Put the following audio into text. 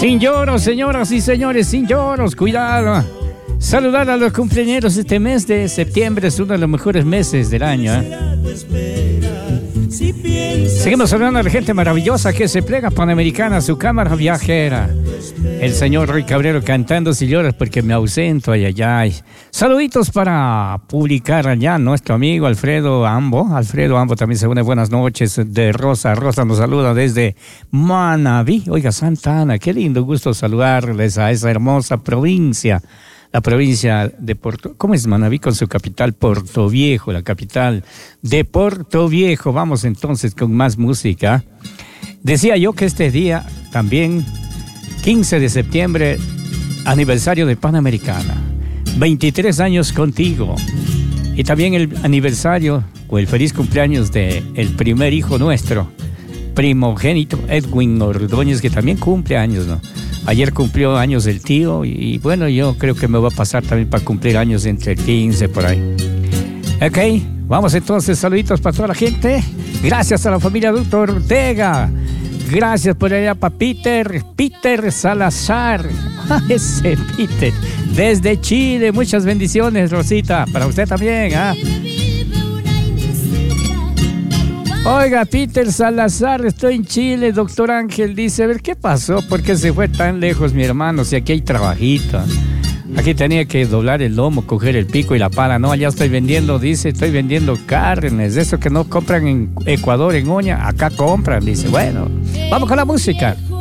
Sin lloros, señoras y señores, sin lloros, cuidado. Saludar a los cumpleaños este mes de septiembre, es uno de los mejores meses del año, Seguimos saludando a la gente maravillosa que se plega Panamericana, su cámara viajera. El señor Roy Cabrero cantando Si lloras porque me ausento, ay, ay, ay. Saluditos para publicar allá nuestro amigo Alfredo Ambo. Alfredo Ambo también se une buenas noches de Rosa. Rosa nos saluda desde Manabí. Oiga, Santa Ana, qué lindo gusto saludarles a esa hermosa provincia. La provincia de ¿cómo es Manabí con su capital? Portoviejo, la capital de Portoviejo. Vamos entonces con más música. Decía yo que este día también, 15 de septiembre, aniversario de Panamericana. 23 años contigo. Y también el aniversario o el feliz cumpleaños de el primer hijo nuestro, primogénito Edwin Ordóñez, que también cumple años, ¿no? Ayer cumplió años el tío y bueno, yo creo que me va a pasar también para cumplir años entre 15 por ahí. Ok, vamos entonces, saluditos para toda la gente. Gracias a la familia Doctor Ortega. Gracias por allá para Peter Salazar. Ese Peter, desde Chile. Muchas bendiciones, Rosita, para usted también, Oiga, Peter Salazar, estoy en Chile. Doctor Ángel dice, a ver, ¿qué pasó? ¿Por qué se fue tan lejos, mi hermano? Si aquí hay trabajito. Aquí tenía que doblar el lomo, coger el pico y la pala. No, allá estoy vendiendo, dice, estoy vendiendo carnes. Eso que no compran en Ecuador, en Oña, acá compran, dice. Bueno, vamos con la música.